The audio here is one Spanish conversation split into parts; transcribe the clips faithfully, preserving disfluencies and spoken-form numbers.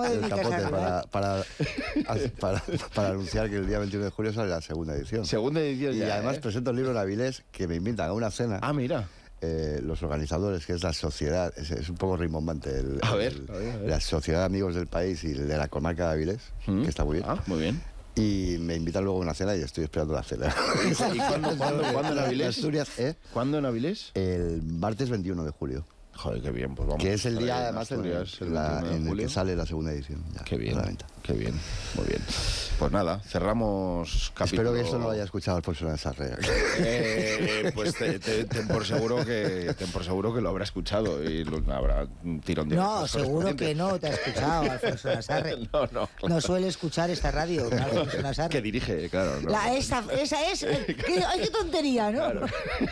el dedicas capote a para, para, para, para anunciar que el día veintiuno de julio sale la segunda edición. Segunda edición Y ya, además ¿eh? presento el libro en Avilés, que me invitan a una cena. Ah, mira. Eh, los organizadores, que es la sociedad, es, es un poco rimbombante, el, A ver, el, a ver, a ver. la Sociedad de Amigos del País y de la Comarca de Avilés, Mm. que está muy bien. Ah, muy bien. Y me invitan luego a una cena y estoy esperando la cena. ¿Y cuándo, cuándo, cuándo en Avilés? Asturias, ¿eh? ¿Cuándo en Avilés? El martes veintiuno de julio. Joder, qué bien, pues vamos. Que es el a estar día, ahí en además, en, Asturias, el la- veintiuno de en el julio. que sale la segunda edición. Ya, Qué bien, a la venta. qué bien, muy bien. Pues nada, cerramos capítulo. Espero que esto no lo haya escuchado Alfonso Nazarrea. Eh, pues te, te- ten por seguro que ten por seguro que lo habrá escuchado y lo, habrá un tirón de No, orejas seguro correspondiente. que no te ha escuchado Alfonso Nazarre. No, no, claro. No suele escuchar esta radio, Alfonso Nazarre. Que dirige, claro. ¿no? La, esa, esa es. eh, qué, ay, qué tontería, ¿no? Claro.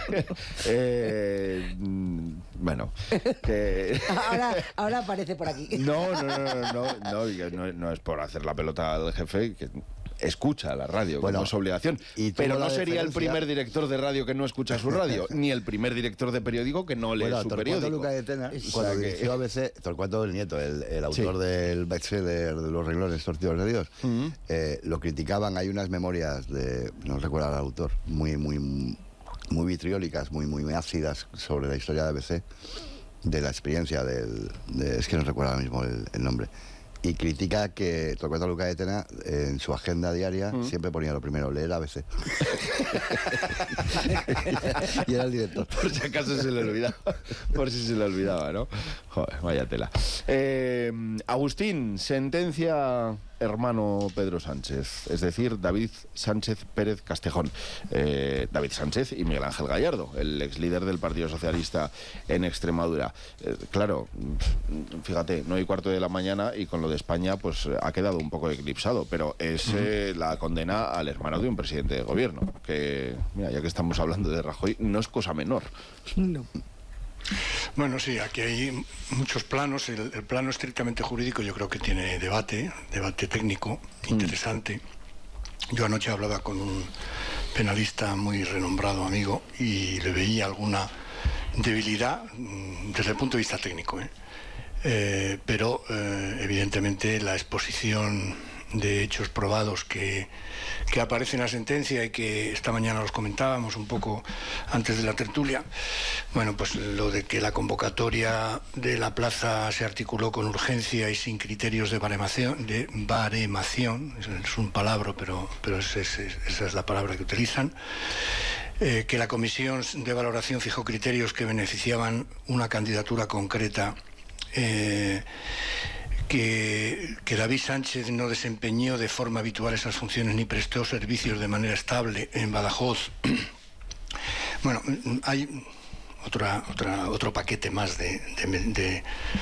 Eh, mm, bueno, que... Ahora, ahora aparece por aquí. No, no, no, no, no, no, y que no, no es por hacer la pelota al jefe, que escucha la radio, Bueno, como es obligación. y tuvo Pero la no sería el deferencia- primer director de radio que no escucha su radio, ni el primer director de periódico que no lee Bueno, su Torcuato periódico. Luca de Tena, O sea cuando que- dirigió A B C, Torcuato del Nieto, el, el autor Sí. del bestseller de Los renglones torcidos de Dios, Mm. eh, lo criticaban. Hay unas memorias de, no recuerdo al autor, muy, muy, muy vitriólicas, muy, muy ácidas sobre la historia de A B C, de la experiencia del, de- es que no recuerdo ahora mismo el, el nombre. Y critica que Torcuato Luca de Tena, eh, en su agenda diaria, Mm. siempre ponía lo primero, leer A B C. Y era el director. Por si acaso se le olvidaba. Por si se le olvidaba, ¿no? Joder, vaya tela. Eh, Agustín, sentencia hermano Pedro Sánchez, es decir, David Sánchez Pérez Castejón. Eh, David Sánchez y Miguel Ángel Gallardo, el ex líder del Partido Socialista en Extremadura. Eh, claro, fíjate, no hay cuarto de la mañana y con lo de España pues ha quedado un poco eclipsado, pero es eh, la condena al hermano de un presidente de gobierno, que, mira, ya que estamos hablando de Rajoy, no es cosa menor. No. Bueno, sí, aquí hay muchos planos. El, el plano estrictamente jurídico yo creo que tiene debate, debate técnico, interesante. Yo anoche hablaba con un penalista muy renombrado, amigo, y le veía alguna debilidad mm, desde el punto de vista técnico, ¿eh? Eh, pero eh, evidentemente la exposición de hechos probados que, que aparece en la sentencia y que esta mañana los comentábamos un poco antes de la tertulia, bueno, pues lo de que la convocatoria de la plaza se articuló con urgencia y sin criterios de baremación, de baremación, es un palabra, pero, pero es, es, es, esa es la palabra que utilizan, eh, que la comisión de valoración fijó criterios que beneficiaban una candidatura concreta, eh, Que, que David Sánchez no desempeñó de forma habitual esas funciones ni prestó servicios de manera estable en Badajoz. Bueno, hay otra, otra, otro paquete más de, de, de,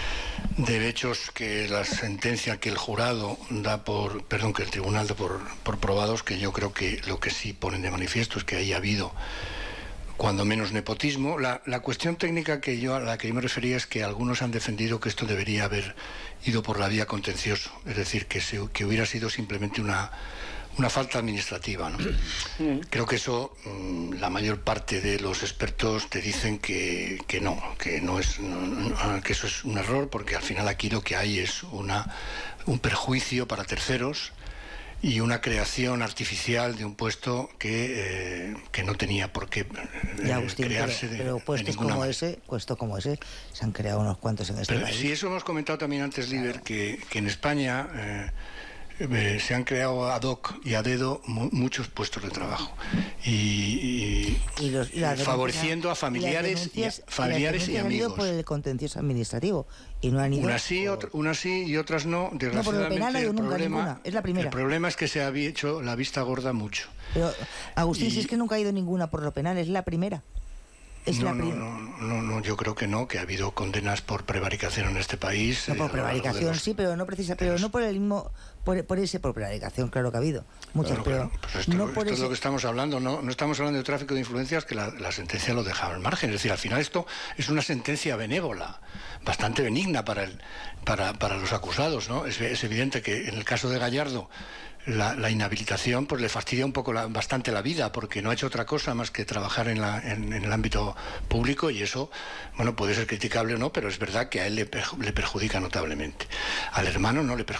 de hechos que la sentencia que el jurado da por, perdón, que el tribunal da por, por probados, que yo creo que lo que sí ponen de manifiesto es que haya habido cuando menos nepotismo. La, la cuestión técnica que yo, a la que yo me refería es que algunos han defendido que esto debería haber ido por la vía contencioso, es decir, que, se, que hubiera sido simplemente una, una falta administrativa, ¿no? Mm. Creo que eso, la mayor parte de los expertos te dicen que, que no, que, no es, no, que eso es un error, porque al final aquí lo que hay es una, un perjuicio para terceros y una creación artificial de un puesto que, eh, que no tenía por qué eh, ya, Agustín, crearse pero, de, pero puestos de ninguna como manera. ese, puesto como ese, se han creado unos cuantos en este Pero país. sí, eso hemos comentado también antes, líder, que, que en España eh, eh, se han creado ad hoc y a dedo mu muchos puestos de trabajo y, y, y, los, y favoreciendo a familiares y, y, a, familiares y, y amigos. Por el contencioso administrativo y no han ido. Unas sí, por... otra, unas sí y otras no. Desgraciadamente, no, por lo penal el, nunca problema, ninguna. Es la primera. El problema es que se había hecho la vista gorda mucho. Pero, Agustín, y... si es que nunca ha ido ninguna por lo penal, es la primera. Es no, la no, prim... no, no, no, yo creo que no, que ha habido condenas por prevaricación en este país. No, por eh, prevaricación los... sí, pero no precisa, pero no por el mismo, por, por ese, por prevaricación, claro que ha habido muchas, claro, pero claro. Pues esto, no esto por es ese... lo que estamos hablando, no, no estamos hablando de tráfico de influencias, que la, la sentencia lo deja al margen, es decir, al final esto es una sentencia benévola, bastante benigna para el, para, para los acusados, ¿no? Es, es evidente que en el caso de Gallardo La, la inhabilitación pues le fastidia un poco la, bastante la vida, porque no ha hecho otra cosa más que trabajar en, la, en, en el ámbito público, y eso, bueno, puede ser criticable o no, pero es verdad que a él le, perju le perjudica notablemente. Al hermano no le perjudica.